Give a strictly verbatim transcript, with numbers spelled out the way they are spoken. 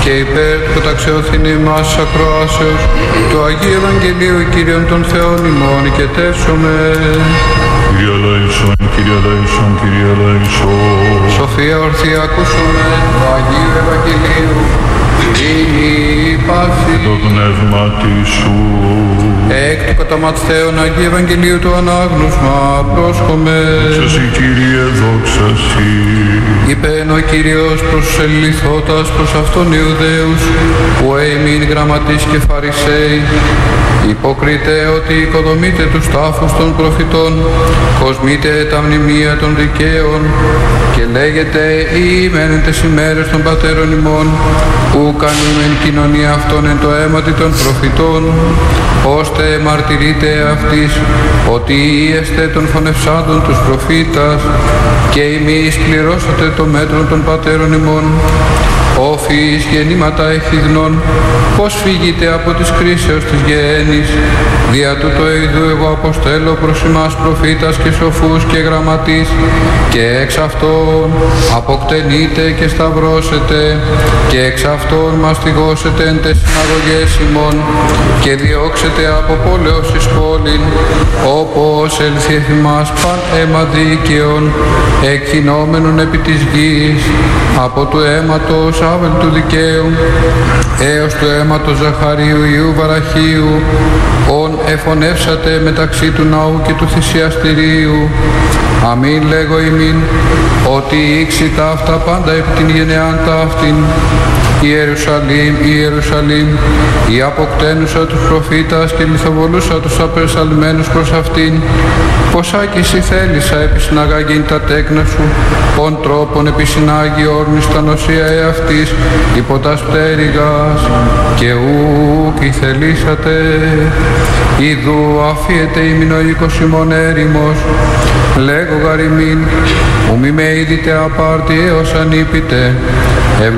και υπέρ του καταξιώθηνη μας ακροάσεως του Αγίου Ευαγγελίου Κύριον των Θεών ημών και τέσσομαι. Κύριε Λαϊσόν, Κύριε Λαϊσόν, Κύριε Λαϊσόν. Σοφία ορθή ακούσομαι του Αγίου Ευαγγελίου, δίνει πάση. Το πνεύμα σου. Εκ του κατά Ματθαίον Αγίου Ευαγγελίου του Ανάγνωσμα πρόσχομαι. Δόξα σοι, Κύριε, δόξα σοι. Είπεν ο Κύριος προς τους ελιληθώτας προς αυτόν Ιουδαίους, που ειμήν γραμματείς και Φαρισαίοι, υποκρίτε ότι οικοδομείτε τους τάφους των προφητών, κοσμείτε τα μνημεία των δικαίων και λέγεται «Ήμεν εν τες ημέρες των πατέρων ημών, που κανήμεν κοινωνία αυτών εν το αίματι των προφητών, ώστε μαρτυρείτε αυτής ότι είεστε των φωνευσάντων τους προφήτας και ημείς πληρώσατε το μέτρο των πατέρων ημών. Όφης γεννήματα εχθρινών, πως φύγετε από τις κρίσεως της γέννης, δια τούτο ειδού εγώ αποστέλω προς ημάς προφήτας και σοφούς και γραμματείς, και εξ αυτών αποκτενείτε και σταυρώσετε, και εξ αυτών μαστιγώσετε εν τες συναγωγές ημών, και διώξετε από πόλεως εις πόλην, όπως έλθει εφημάς παν αίμα δίκαιον, εκχυνόμενον επί της γης, από του αίματος Άβελ του δικαίου, έως του αίματος Ζαχαρίου Ιού Βαραχίου, ον εφωνεύσατε μεταξύ του ναού και του θυσιαστηρίου. Αμήν λέγω ημίν, ότι ήξι τα αυτά πάντα επί την γενεάν τα αυτήν. Ιερουσαλήμ, Ιερουσαλήμ, η αποκτένουσα τους προφήτας και λιθοβολούσα τους απεσαλμένους προς αυτήν, ποσά κι εσύ θέλησα επισυναγάγειν τα τέκνα σου, ον τρόπον επισυνάγει όρνης τα νοσία εαυτής υπό τας πτέρυγας, και ούκ ηθελήσατε. Ιδού αφίεται ημιν ο οίκος ημών έρημος, λέγω γαριμήν, ου μη με είδητε απάρτη έως αν είπητε,